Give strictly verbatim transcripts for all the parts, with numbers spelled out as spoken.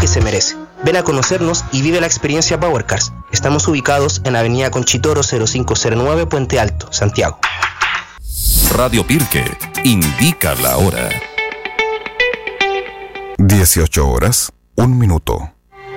se merece. Ven a conocernos y vive la experiencia PowerCars. Estamos ubicados en Avenida Conchitoro cero cinco cero nueve, Puente Alto, Santiago. Radio Pirque indica la hora. dieciocho horas, un minuto.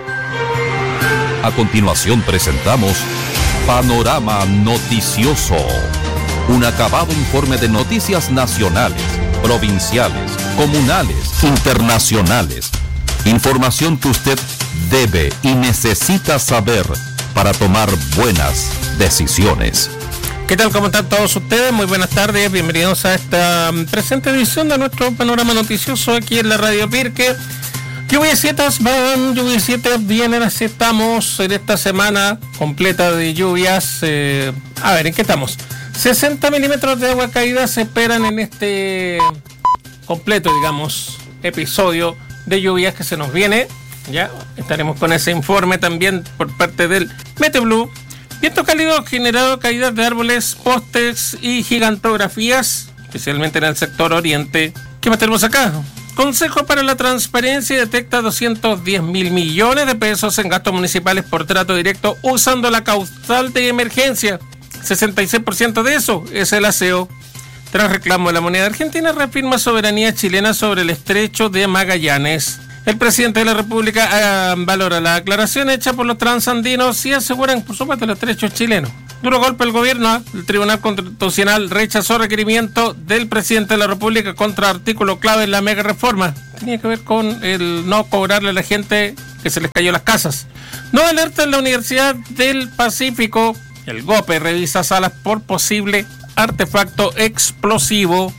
A continuación presentamos Panorama Noticioso. Un acabado informe de noticias nacionales, provinciales, comunales, internacionales. Información que usted debe y necesita saber para tomar buenas decisiones. ¿Qué tal? ¿Cómo están todos ustedes? Muy buenas tardes, bienvenidos a esta presente edición de nuestro Panorama Noticioso aquí en la Radio Pirque. Lluviecitas van, lluviecitas vienen, así estamos en esta semana completa de lluvias. Eh, a ver, ¿en qué estamos? sesenta milímetros de agua caída se esperan en este completo, digamos, episodio de lluvias que se nos viene. Ya estaremos con ese informe también por parte del Meteoblue. Viento cálido generado caídas de árboles, postes y gigantografías, especialmente en el sector oriente. ¿Qué más tenemos acá? Consejo para la Transparencia detecta doscientos diez mil millones de pesos en gastos municipales por trato directo usando la causal de emergencia. sesenta y seis por ciento de eso es el aseo. Tras reclamo de la moneda argentina, reafirma soberanía chilena sobre el estrecho de Magallanes. El presidente de la República eh, valora la aclaración hecha por los transandinos y aseguran, por supuesto, el estrecho chileno. Duro golpe al gobierno. El Tribunal Constitucional rechazó requerimiento del presidente de la República contra artículo clave en la mega reforma. Tenía que ver con el no cobrarle a la gente que se les cayó las casas. No alerta en la Universidad del Pacífico. El GOPE revisa salas por posible artefacto explosivo.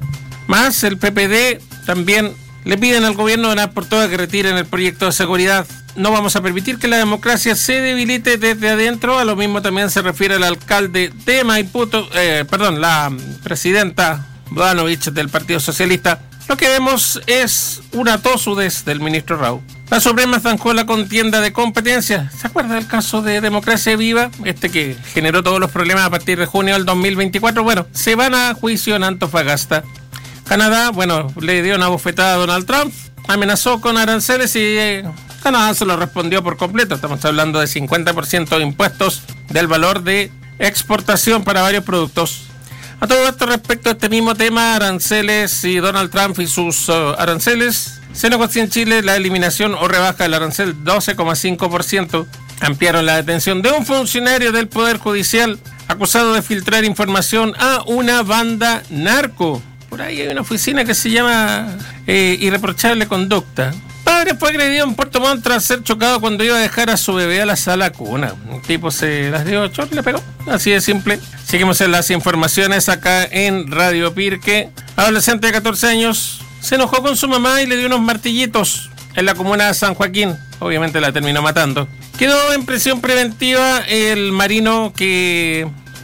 Más el P P D también le piden al gobierno de Ana Portoa que retiren el proyecto de seguridad. No vamos a permitir que la democracia se debilite desde adentro. A lo mismo también se refiere el alcalde de Maipú, eh, perdón, la presidenta Bodanovich del Partido Socialista. Lo que vemos es una tosudez del ministro Raúl. La Suprema zanjó la contienda de competencia. ¿Se acuerda del caso de Democracia Viva? Este que generó todos los problemas a partir de junio del dos mil veinticuatro. Bueno, se van a juicio en Antofagasta. Canadá, bueno, le dio una bofetada a Donald Trump, amenazó con aranceles y eh, Canadá se lo respondió por completo. Estamos hablando de cincuenta por ciento de impuestos del valor de exportación para varios productos. A todo esto respecto a este mismo tema, aranceles y Donald Trump y sus uh, aranceles, se negocia en Chile la eliminación o rebaja del arancel doce coma cinco por ciento. Ampliaron la detención de un funcionario del Poder Judicial acusado de filtrar información a una banda narco. Por ahí hay una oficina que se llama eh, Irreprochable Conducta. Padre fue agredido en Puerto Montt tras ser chocado cuando iba a dejar a su bebé a la sala cuna. Un tipo se las dio chor y le pegó. Así de simple. Seguimos en las informaciones acá en Radio Pirque. Adolescente de catorce años se enojó con su mamá y le dio unos martillitos en la comuna de San Joaquín. Obviamente la terminó matando. Quedó en prisión preventiva el marino que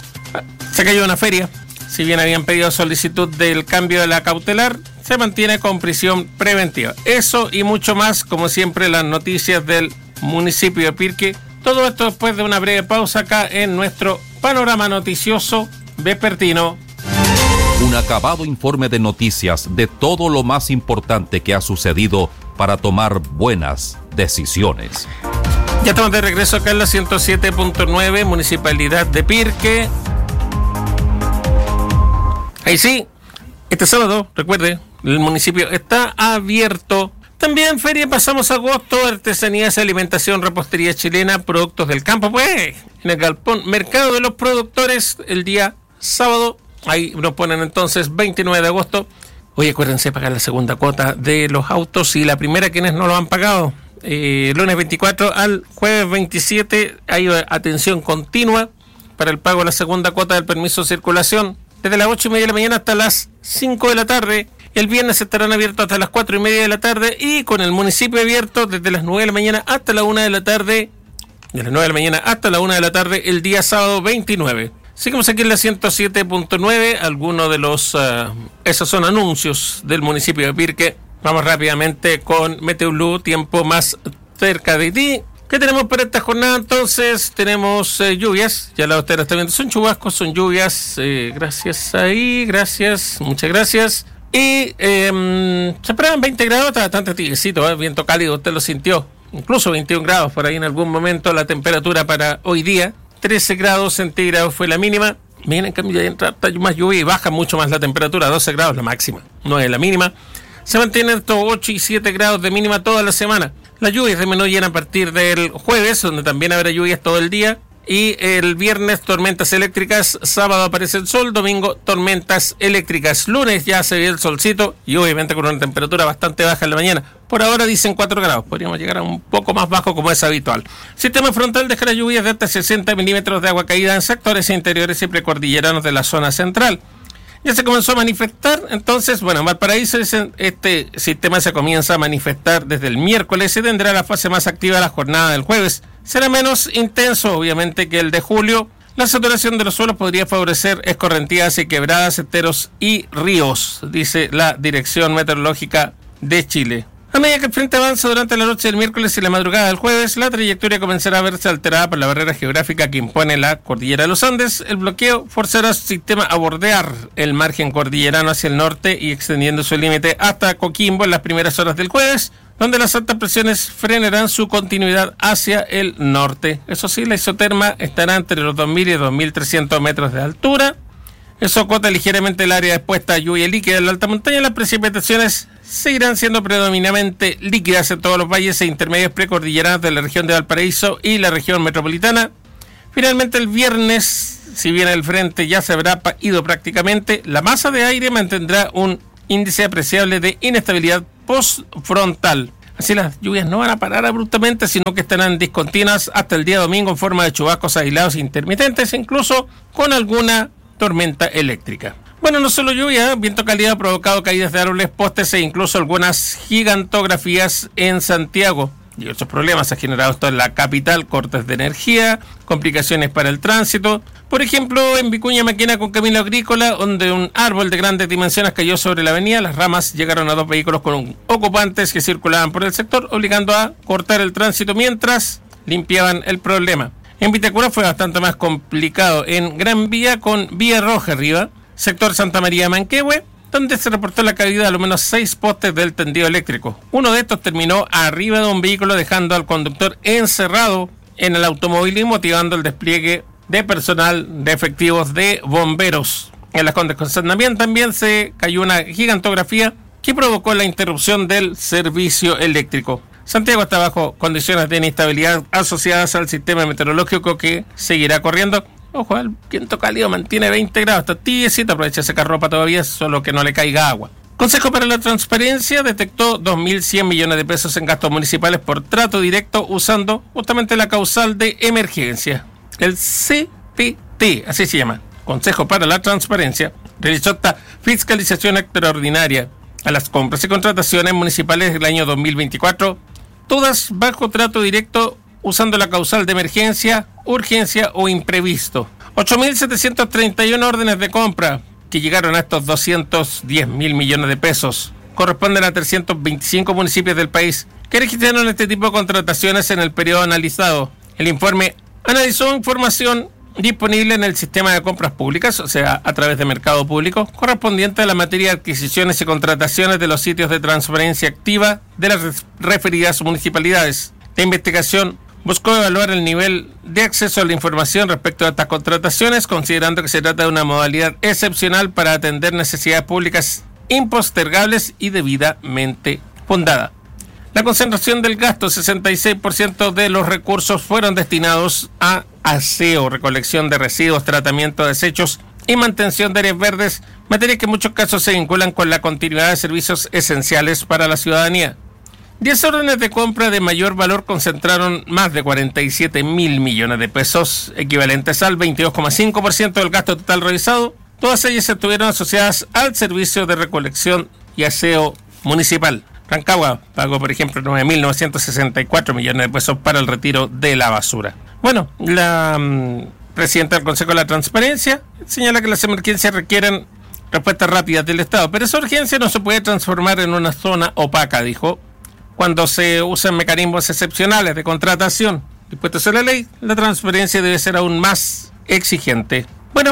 se cayó en una feria. Si bien habían pedido solicitud del cambio de la cautelar, se mantiene con prisión preventiva. Eso y mucho más, como siempre, las noticias del municipio de Pirque. Todo esto después de una breve pausa acá en nuestro Panorama Noticioso Vespertino. Un acabado informe de noticias de todo lo más importante que ha sucedido para tomar buenas decisiones. Ya estamos de regreso acá en la ciento siete punto nueve, Municipalidad de Pirque. Ahí sí, este sábado, recuerde, el municipio está abierto. También feria, pasamos a agosto, artesanías, alimentación, repostería chilena, productos del campo, pues, en el galpón Mercado de los Productores, el día sábado, ahí nos ponen entonces veintinueve de agosto. Oye, acuérdense de pagar la segunda cuota de los autos y la primera quienes no lo han pagado. Eh, lunes veinticuatro al jueves veintisiete hay atención continua para el pago de la segunda cuota del permiso de circulación. Desde las ocho y media de la mañana hasta las cinco de la tarde. El viernes estarán abiertos hasta las cuatro y media de la tarde y con el municipio abierto desde las nueve de la mañana hasta la una de la tarde. De las nueve de la mañana hasta la una de la tarde el día sábado veintinueve. Seguimos aquí en la ciento siete punto nueve. Algunos de los... Uh, esos son anuncios del municipio de Pirque. Vamos rápidamente con Meteoblue, tiempo más cerca de ti. ¿Qué tenemos para esta jornada? Entonces tenemos eh, lluvias, ya la usted está viendo, son chubascos, son lluvias, eh, gracias ahí, gracias, muchas gracias. Y eh, se esperaban veinte grados, está bastante tibiecito, ¿eh? Viento cálido, usted lo sintió. Incluso veintiún grados por ahí en algún momento. La temperatura para hoy día, trece grados centígrados fue la mínima. Miren, en cambio ya entra más lluvia y baja mucho más la temperatura, doce grados la máxima, no es la mínima. Se mantienen estos ocho y siete grados de mínima toda la semana. Las lluvias disminuyen a partir del jueves, donde también habrá lluvias todo el día. Y el viernes tormentas eléctricas, sábado aparece el sol, domingo tormentas eléctricas, lunes ya se ve el solcito y obviamente con una temperatura bastante baja en la mañana. Por ahora dicen cuatro grados, podríamos llegar a un poco más bajo como es habitual. Sistema frontal dejará lluvias de hasta sesenta milímetros de agua caída en sectores interiores y precordilleranos de la zona central. Ya se comenzó a manifestar, entonces, bueno, en Valparaíso este sistema se comienza a manifestar desde el miércoles y tendrá la fase más activa de la jornada del jueves. Será menos intenso, obviamente, que el de julio. La saturación de los suelos podría favorecer escorrentías y quebradas, esteros y ríos, dice la Dirección Meteorológica de Chile. A medida que el frente avanza durante la noche del miércoles y la madrugada del jueves, la trayectoria comenzará a verse alterada por la barrera geográfica que impone la cordillera de los Andes. El bloqueo forzará a su sistema a bordear el margen cordillerano hacia el norte y extendiendo su límite hasta Coquimbo en las primeras horas del jueves, donde las altas presiones frenarán su continuidad hacia el norte. Eso sí, la isoterma estará entre los dos mil y dos mil trescientos metros de altura. Eso acota ligeramente el área expuesta a lluvia líquida en la alta montaña. Las precipitaciones seguirán siendo predominantemente líquidas en todos los valles e intermedios precordilleranos de la región de Valparaíso y la región metropolitana. Finalmente, el viernes, si bien el frente ya se habrá ido prácticamente, la masa de aire mantendrá un índice apreciable de inestabilidad postfrontal. Así las lluvias no van a parar abruptamente, sino que estarán discontinuas hasta el día domingo en forma de chubascos aislados intermitentes, incluso con alguna tormenta eléctrica. Bueno, no solo lluvia, viento cálido ha provocado caídas de árboles, postes e incluso algunas gigantografías en Santiago. Y otros problemas ha generado esto en la capital, cortes de energía, complicaciones para el tránsito. Por ejemplo, en Vicuña Maquena con camino agrícola, donde un árbol de grandes dimensiones cayó sobre la avenida, las ramas llegaron a dos vehículos con ocupantes que circulaban por el sector, obligando a cortar el tránsito mientras limpiaban el problema. En Vitacura fue bastante más complicado, en Gran Vía con Vía Roja arriba, sector Santa María Manquehue, donde se reportó la caída de al menos seis postes del tendido eléctrico. Uno de estos terminó arriba de un vehículo, dejando al conductor encerrado en el automóvil y motivando el despliegue de personal de efectivos de bomberos. En Las Condes con San Damián también se cayó una gigantografía que provocó la interrupción del servicio eléctrico. Santiago está bajo condiciones de inestabilidad asociadas al sistema meteorológico que seguirá corriendo. Ojo, el viento cálido mantiene veinte grados, está tibiecito, aprovecha esa ropa todavía, solo que no le caiga agua. Consejo para la Transparencia detectó dos mil cien millones de pesos en gastos municipales por trato directo usando justamente la causal de emergencia. El C P T, así se llama, Consejo para la Transparencia, realizó esta fiscalización extraordinaria a las compras y contrataciones municipales del año dos mil veinticuatro, todas bajo trato directo usando la causal de emergencia, urgencia o imprevisto. ocho mil setecientos treinta y uno órdenes de compra que llegaron a estos doscientos diez mil millones de pesos. Corresponden a trescientos veinticinco municipios del país que registraron este tipo de contrataciones en el periodo analizado. El informe analizó información disponible en el sistema de compras públicas, o sea, a través de mercado público, correspondiente a la materia de adquisiciones y contrataciones de los sitios de transparencia activa de las referidas municipalidades. La investigación buscó evaluar el nivel de acceso a la información respecto a estas contrataciones, considerando que se trata de una modalidad excepcional para atender necesidades públicas impostergables y debidamente fundada. La concentración del gasto, sesenta y seis por ciento de los recursos fueron destinados a aseo, recolección de residuos, tratamiento de desechos y mantención de áreas verdes, materias que en muchos casos se vinculan con la continuidad de servicios esenciales para la ciudadanía. diez órdenes de compra de mayor valor concentraron más de cuarenta y siete mil millones de pesos, equivalentes al veintidós coma cinco por ciento del gasto total realizado. Todas ellas estuvieron asociadas al servicio de recolección y aseo municipal. Rancagua pagó, por ejemplo, nueve mil novecientos sesenta y cuatro millones de pesos para el retiro de la basura. Bueno, la um, presidenta del Consejo de la Transparencia señala que las emergencias requieren respuestas rápidas del Estado, pero esa urgencia no se puede transformar en una zona opaca, dijo. Cuando se usan mecanismos excepcionales de contratación dispuestos en la ley, la transparencia debe ser aún más exigente. Bueno,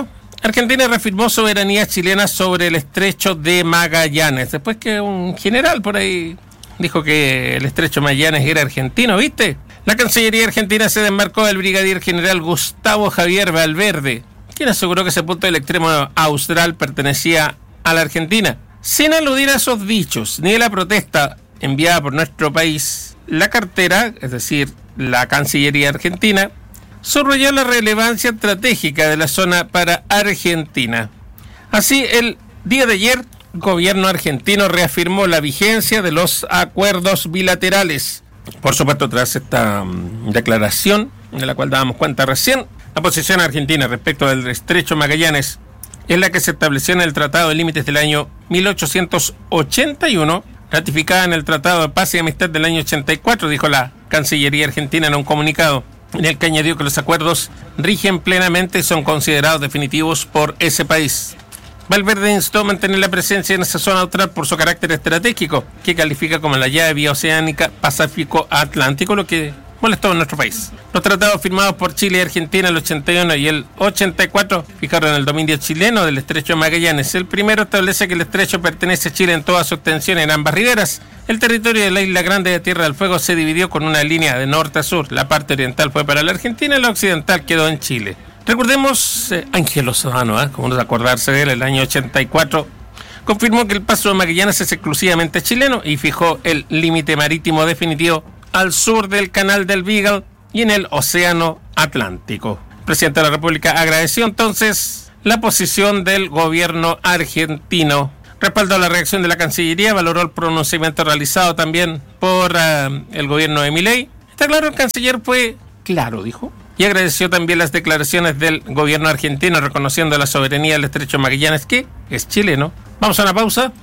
Argentina reafirmó soberanía chilena sobre el estrecho de Magallanes, después que un general por ahí dijo que el estrecho de Magallanes era argentino, ¿viste? La Cancillería argentina se desmarcó del brigadier general Gustavo Javier Valverde, quien aseguró que ese punto del extremo austral pertenecía a la Argentina. Sin aludir a esos dichos ni a la protesta enviada por nuestro país, la cartera, es decir, la Cancillería argentina, subrayó la relevancia estratégica de la zona para Argentina. Así, el día de ayer, el gobierno argentino reafirmó la vigencia de los acuerdos bilaterales. Por supuesto, tras esta um, declaración, de la cual dábamos cuenta recién, la posición argentina respecto del estrecho Magallanes es la que se estableció en el Tratado de Límites del año mil ochocientos ochenta y uno, ratificada en el Tratado de Paz y Amistad del año ochenta y cuatro, dijo la Cancillería argentina en un comunicado, en el que añadió que los acuerdos rigen plenamente y son considerados definitivos por ese país. Valverde instó a mantener la presencia en esa zona austral por su carácter estratégico, que califica como la llave vía oceánica Pacífico-Atlántico, lo que molestó a nuestro país. Los tratados firmados por Chile y Argentina en el ochenta y uno y el ochenta y cuatro fijaron el dominio chileno del estrecho de Magallanes. El primero establece que el estrecho pertenece a Chile en toda su extensión en ambas riberas. El territorio de la Isla Grande de Tierra del Fuego se dividió con una línea de norte a sur. La parte oriental fue para la Argentina y la occidental quedó en Chile. Recordemos, eh, Ángelo Sodano, ¿eh? como no acordarse de él, el año ochenta y cuatro, confirmó que el paso de Magallanes es exclusivamente chileno y fijó el límite marítimo definitivo al sur del Canal del Beagle y en el Océano Atlántico. El presidente de la República agradeció entonces la posición del gobierno argentino, respaldó la reacción de la Cancillería, valoró el pronunciamiento realizado también por uh, el gobierno de Milei. Está claro, el canciller fue claro, dijo, y agradeció también las declaraciones del gobierno argentino reconociendo la soberanía del estrecho de Magallanes, que es chileno. Vamos a una pausa.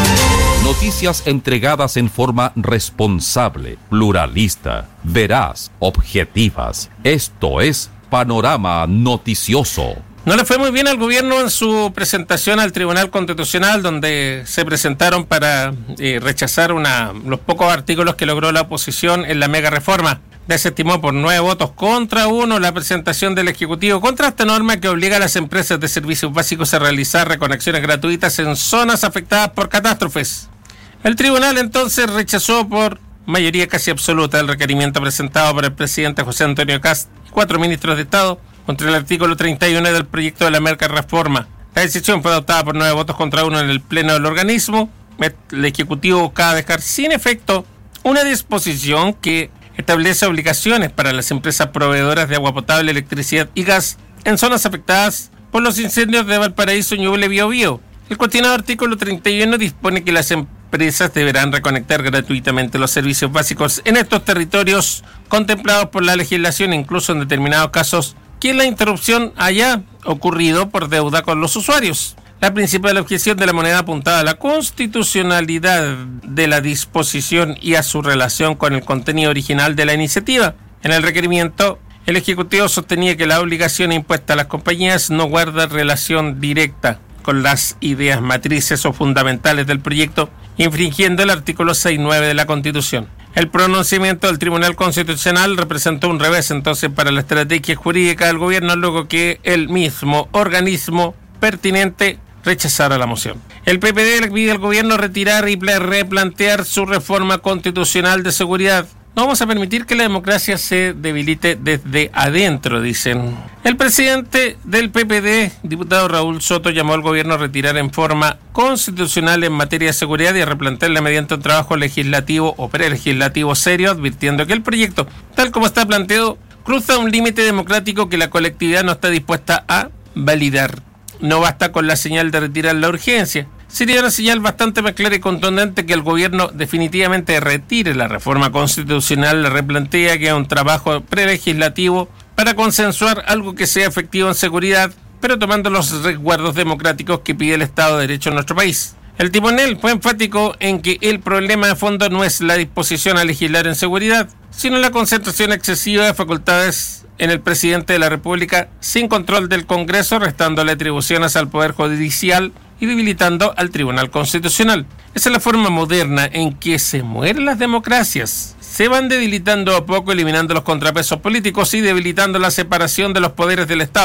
Noticias entregadas en forma responsable, pluralista, veraz, objetivas. Esto es Panorama Noticioso. No le fue muy bien al gobierno en su presentación al Tribunal Constitucional, donde se presentaron para eh, rechazar una, los pocos artículos que logró la oposición en la mega reforma. Desestimó por nueve votos contra uno la presentación del Ejecutivo contra esta norma que obliga a las empresas de servicios básicos a realizar reconexiones gratuitas en zonas afectadas por catástrofes. El tribunal entonces rechazó por mayoría casi absoluta el requerimiento presentado por el presidente José Antonio Kast y cuatro ministros de Estado contra el artículo treinta y uno del proyecto de la mega reforma. La decisión fue adoptada por nueve votos contra uno en el pleno del organismo. El Ejecutivo buscaba dejar sin efecto una disposición que establece obligaciones para las empresas proveedoras de agua potable, electricidad y gas en zonas afectadas por los incendios de Valparaíso, Ñuble, Biobío. El cuestionado artículo treinta y uno dispone que las empresas deberán reconectar gratuitamente los servicios básicos en estos territorios contemplados por la legislación, incluso en determinados casos que la interrupción haya ocurrido por deuda con los usuarios. La principal objeción de la moneda apuntada a la constitucionalidad de la disposición y a su relación con el contenido original de la iniciativa. En el requerimiento, el Ejecutivo sostenía que la obligación impuesta a las compañías no guarda relación directa con las ideas matrices o fundamentales del proyecto, infringiendo el artículo seis nueve de la Constitución. El pronunciamiento del Tribunal Constitucional representó un revés entonces para la estrategia jurídica del gobierno, luego que el mismo organismo pertinente rechazara la moción. El P P D le pide al gobierno retirar y replantear su reforma constitucional de seguridad. No vamos a permitir que la democracia se debilite desde adentro, dicen. El presidente del P P D, diputado Raúl Soto, llamó al gobierno a retirar en forma constitucional en materia de seguridad y a replantearla mediante un trabajo legislativo o prelegislativo serio, advirtiendo que el proyecto, tal como está planteado, cruza un límite democrático que la colectividad no está dispuesta a validar. No basta con la señal de retirar la urgencia. Sería una señal bastante más clara y contundente que el gobierno definitivamente retire la reforma constitucional, la replantea, que es un trabajo prelegislativo para consensuar algo que sea efectivo en seguridad, pero tomando los resguardos democráticos que pide el Estado de Derecho en nuestro país. El timonel fue enfático en que el problema de fondo no es la disposición a legislar en seguridad, sino la concentración excesiva de facultades en el presidente de la República sin control del Congreso, restándole atribuciones al Poder Judicial y debilitando al Tribunal Constitucional. Esa es la forma moderna en que se mueren las democracias. Se van debilitando a poco, eliminando los contrapesos políticos y debilitando la separación de los poderes del Estado.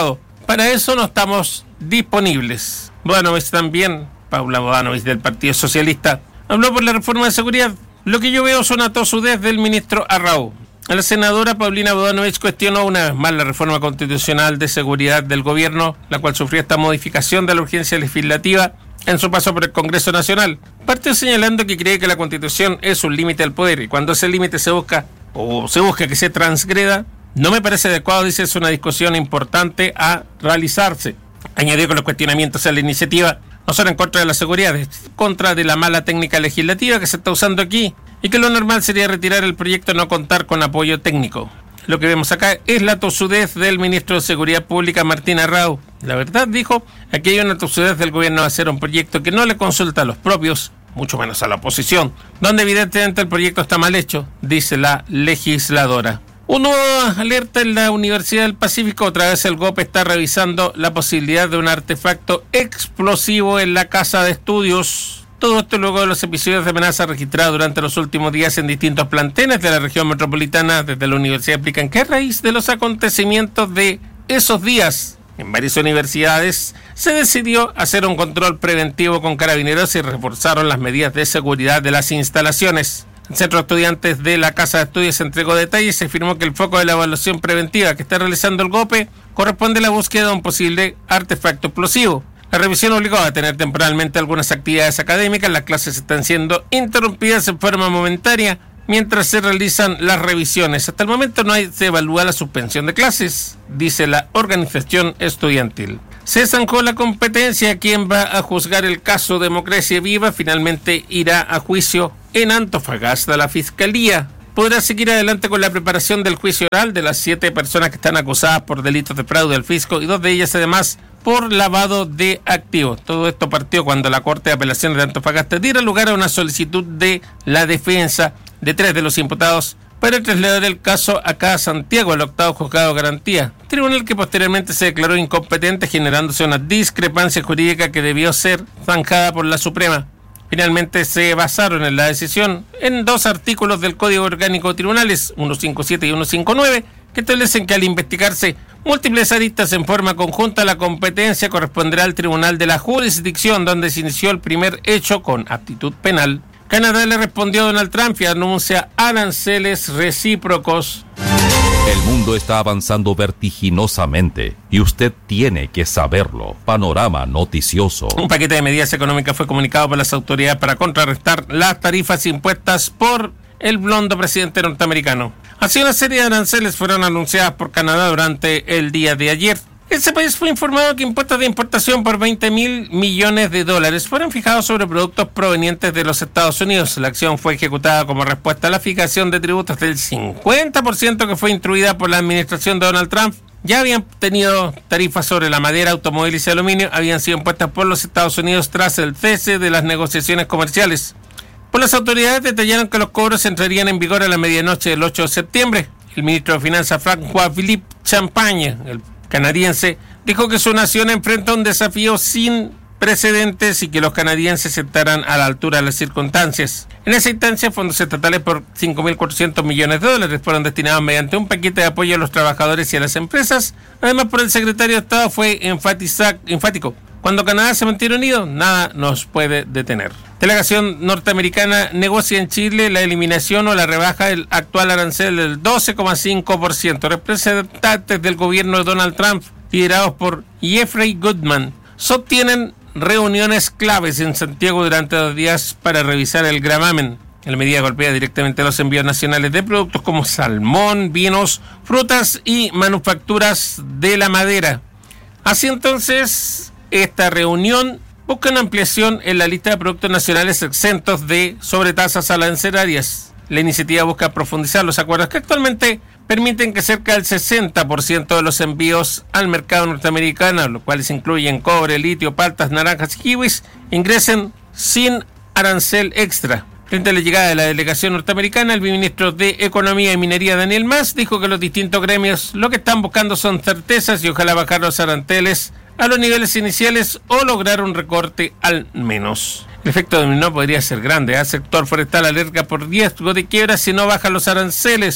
para eso no estamos disponibles. Bodanovich también, Paula Bodanovich del Partido Socialista, habló por la reforma de seguridad. Lo que yo veo es una tosudez del ministro Arrau. La senadora Paulina Bodanovich cuestionó una vez más la reforma constitucional de seguridad del gobierno, la cual sufrió esta modificación de la urgencia legislativa en su paso por el Congreso Nacional. Partió señalando que cree que la Constitución es un límite al poder y cuando ese límite se busca o se busca que se transgreda, no me parece adecuado, dice, es una discusión importante a realizarse. Añadió que los cuestionamientos a la iniciativa no son en contra de la seguridad, es en contra de la mala técnica legislativa que se está usando aquí y que lo normal sería retirar el proyecto y no contar con apoyo técnico. Lo que vemos acá es la tosudez del ministro de Seguridad Pública, Martín Arrau. La verdad, dijo, aquí hay una tosudez del gobierno de hacer un proyecto que no le consulta a los propios, mucho menos a la oposición, donde evidentemente el proyecto está mal hecho, dice la legisladora. Una alerta en la Universidad del Pacífico, otra vez el G O P está revisando la posibilidad de un artefacto explosivo en la casa de estudios. Todo esto luego de los episodios de amenaza registrados durante los últimos días en distintos planteles de la región metropolitana. Desde la universidad explican que a raíz de los acontecimientos de esos días en varias universidades se decidió hacer un control preventivo con carabineros y reforzaron las medidas de seguridad de las instalaciones. El Centro de Estudiantes de la Casa de Estudios entregó detalles y se afirmó que el foco de la evaluación preventiva que está realizando el G O P corresponde a la búsqueda de un posible artefacto explosivo. La revisión obligó a detener temporalmente algunas actividades académicas. Las clases están siendo interrumpidas en forma momentánea mientras se realizan las revisiones. Hasta el momento no hay, se evalúa la suspensión de clases, dice la organización estudiantil. Se zanjó la competencia. ¿Quién va a juzgar el caso Democracia Viva? Finalmente irá a juicio en Antofagasta. La Fiscalía podrá seguir adelante con la preparación del juicio oral de las siete personas que están acusadas por delitos de fraude al fisco y dos de ellas además por lavado de activos. Todo esto partió cuando la Corte de Apelaciones de Antofagasta diera lugar a una solicitud de la defensa de tres de los imputados para trasladar el caso acá a Santiago, al octavo juzgado de garantía, tribunal que posteriormente se declaró incompetente, generándose una discrepancia jurídica que debió ser zanjada por la Suprema. Finalmente se basaron en la decisión en dos artículos del Código Orgánico de Tribunales, ciento cincuenta y siete y ciento cincuenta y nueve, que establecen que al investigarse múltiples aristas en forma conjunta, la competencia corresponderá al tribunal de la jurisdicción donde se inició el primer hecho con aptitud penal. Canadá le respondió a Donald Trump y anuncia aranceles recíprocos. El mundo está avanzando vertiginosamente y usted tiene que saberlo. Panorama noticioso. Un paquete de medidas económicas fue comunicado por las autoridades para contrarrestar las tarifas impuestas por el blondo presidente norteamericano. Así, una serie de aranceles fueron anunciadas por Canadá durante el día de ayer. Ese país fue informado que impuestos de importación por veinte mil millones de dólares fueron fijados sobre productos provenientes de los Estados Unidos. La acción fue ejecutada como respuesta a la fijación de tributos del cincuenta por ciento que fue instruida por la administración de Donald Trump. Ya habían tenido tarifas sobre la madera, automóviles y aluminio, habían sido impuestas por los Estados Unidos tras el cese de las negociaciones comerciales. Pues las autoridades detallaron que los cobros entrarían en vigor a la medianoche del ocho de septiembre. El ministro de Finanzas, François-Philippe Champagne, el canadiense, dijo que su nación enfrenta un desafío sin precedentes y que los canadienses estarán a la altura de las circunstancias. En esa instancia, fondos estatales por cinco mil cuatrocientos millones de dólares fueron destinados mediante un paquete de apoyo a los trabajadores y a las empresas. Además, por el secretario de Estado fue enfatiza, enfático. Cuando Canadá se mantiene unido, nada nos puede detener. Delegación norteamericana negocia en Chile la eliminación o la rebaja del actual arancel del doce coma cinco por ciento. Representantes del gobierno de Donald Trump, liderados por Jeffrey Goodman, sostienen reuniones claves en Santiago durante dos días para revisar el gravamen. La medida golpea directamente los envíos nacionales de productos como salmón, vinos, frutas y manufacturas de la madera. Así entonces, esta reunión busca una ampliación en la lista de productos nacionales exentos de sobretasas arancelarias. La iniciativa busca profundizar los acuerdos que actualmente permiten que cerca del sesenta por ciento de los envíos al mercado norteamericano, los cuales incluyen cobre, litio, paltas, naranjas y kiwis, ingresen sin arancel extra. Frente a la llegada de la delegación norteamericana, el ministro de Economía y Minería, Daniel Mas, dijo que los distintos gremios lo que están buscando son certezas y ojalá bajar los aranceles a los niveles iniciales o lograr un recorte al menos. El efecto dominó podría ser grande. El sector forestal alerta por riesgo de quiebra si no bajan los aranceles.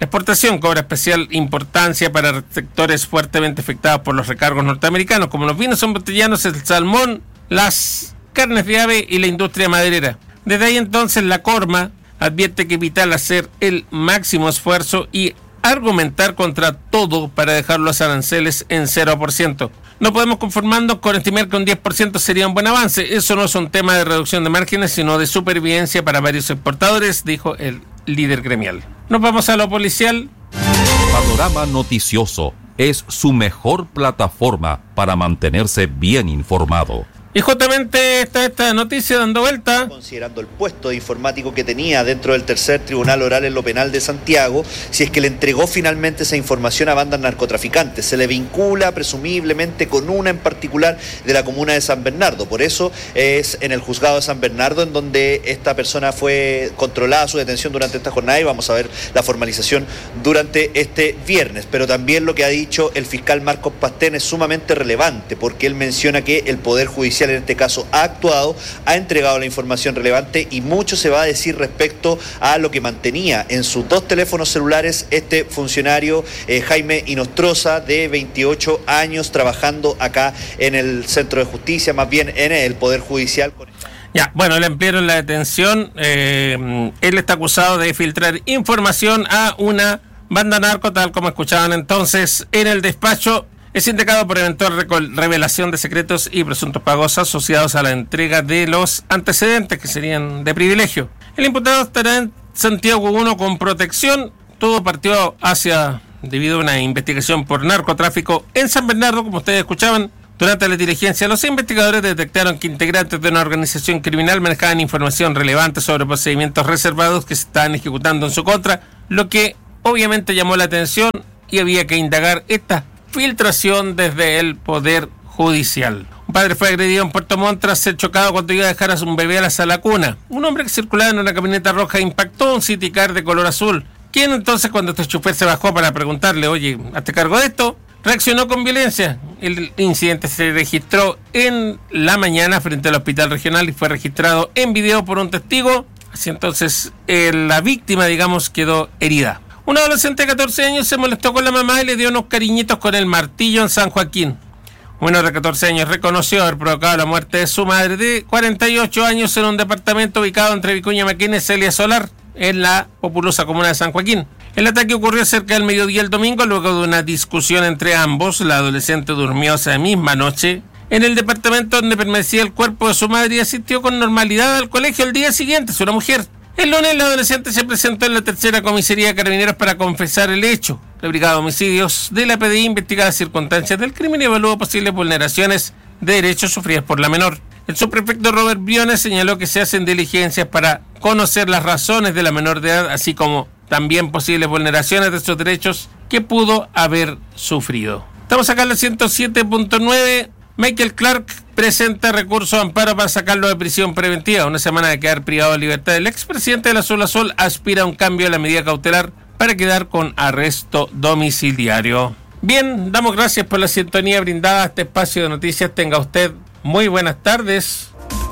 La exportación cobra especial importancia para sectores fuertemente afectados por los recargos norteamericanos, como los vinos embotellados, el salmón, las carnes de ave y la industria maderera. Desde ahí entonces la Corma advierte que es vital hacer el máximo esfuerzo y argumentar contra todo para dejar los aranceles en cero por ciento. No podemos conformarnos con estimar que un diez por ciento sería un buen avance. Eso no es un tema de reducción de márgenes, sino de supervivencia para varios exportadores, dijo el líder gremial. Nos vamos a lo policial. Panorama Noticioso es su mejor plataforma para mantenerse bien informado. Y justamente está esta noticia dando vuelta. Considerando el puesto de informático que tenía dentro del tercer tribunal oral en lo penal de Santiago, si es que le entregó finalmente esa información a bandas narcotraficantes. Se le vincula presumiblemente con una en particular de la comuna de San Bernardo. Por eso es en el juzgado de San Bernardo en donde esta persona fue controlada su detención durante esta jornada, y vamos a ver la formalización durante este viernes. Pero también lo que ha dicho el fiscal Marcos Pastén es sumamente relevante, porque él menciona que el Poder Judicial en este caso ha actuado, ha entregado la información relevante, y mucho se va a decir respecto a lo que mantenía en sus dos teléfonos celulares este funcionario eh, Jaime Inostroza, de veintiocho años, trabajando acá en el Centro de Justicia, más bien en el Poder Judicial. Ya, bueno, le ampliaron la detención. Eh, él está acusado de filtrar información a una banda narco, tal como escuchaban entonces en el despacho. Es indicado por eventual revelación de secretos y presuntos pagos asociados a la entrega de los antecedentes, que serían de privilegio. El imputado estará en Santiago uno con protección. Todo partió hacia, debido a una investigación por narcotráfico en San Bernardo, como ustedes escuchaban. Durante la diligencia, los investigadores detectaron que integrantes de una organización criminal manejaban información relevante sobre procedimientos reservados que se estaban ejecutando en su contra, lo que obviamente llamó la atención, y había que indagar esta filtración desde el Poder Judicial. Un padre fue agredido en Puerto Montt tras ser chocado cuando iba a dejar a su bebé a la sala cuna. Un hombre que circulaba en una camioneta roja impactó a un City Car de color azul, quien entonces, cuando este chofer se bajó para preguntarle, oye, ¿hazte cargo de esto?, reaccionó con violencia. El incidente se registró en la mañana frente al hospital regional y fue registrado en video por un testigo. Así entonces eh, la víctima, digamos, quedó herida. Un adolescente de catorce años se molestó con la mamá y le dio unos cariñitos con el martillo en San Joaquín. Un menor de catorce años reconoció haber provocado la muerte de su madre de cuarenta y ocho años en un departamento ubicado entre Vicuña Maquena y Celia Solar, en la populosa comuna de San Joaquín. El ataque ocurrió cerca del mediodía el domingo, luego de una discusión entre ambos. La adolescente durmió esa misma noche en el departamento donde permanecía el cuerpo de su madre y asistió con normalidad al colegio el día siguiente. Es una mujer. El lunes, la adolescente se presentó en la tercera comisaría de Carabineros para confesar el hecho. La Brigada de Homicidios de la P D I investiga las circunstancias del crimen y evalúa posibles vulneraciones de derechos sufridas por la menor. El subprefecto Robert Briones señaló que se hacen diligencias para conocer las razones de la menor de edad, así como también posibles vulneraciones de estos derechos que pudo haber sufrido. Estamos acá en la ciento siete punto nueve. Michael Clark presenta recurso de amparo para sacarlo de prisión preventiva. Una semana de quedar privado de libertad, el expresidente de la Azul Azul aspira a un cambio de la medida cautelar para quedar con arresto domiciliario. Bien, damos gracias por la sintonía brindada a este espacio de noticias. Tenga usted muy buenas tardes.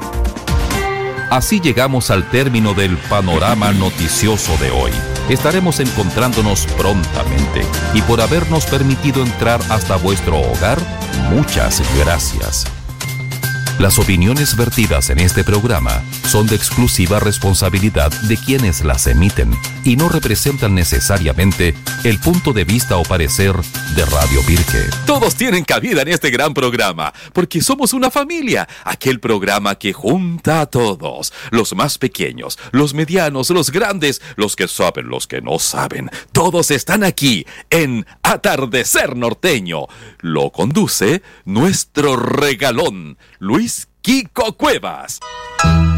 Así llegamos al término del panorama noticioso de hoy. Estaremos encontrándonos prontamente, y por habernos permitido entrar hasta vuestro hogar, muchas gracias. Las opiniones vertidas en este programa son de exclusiva responsabilidad de quienes las emiten y no representan necesariamente el punto de vista o parecer de Radio Pirque. Todos tienen cabida en este gran programa, porque somos una familia, aquel programa que junta a todos, los más pequeños, los medianos, los grandes, los que saben, los que no saben. Todos están aquí en Atardecer Norteño. Lo conduce nuestro regalón, Luis Kiko Cuevas.